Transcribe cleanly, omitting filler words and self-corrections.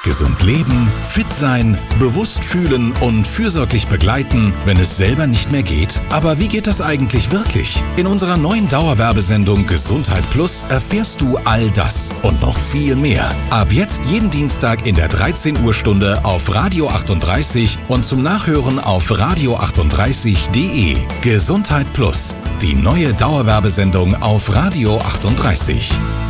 Gesund leben, fit sein, bewusst fühlen und fürsorglich begleiten, wenn es selber nicht mehr geht? Aber wie geht das eigentlich wirklich? In unserer neuen Dauerwerbesendung Gesundheit Plus erfährst du all das und noch viel mehr. Ab jetzt jeden Dienstag in der 13 Uhr Stunde auf Radio 38 und zum Nachhören auf radio38.de. Gesundheit Plus, die neue Dauerwerbesendung auf Radio 38.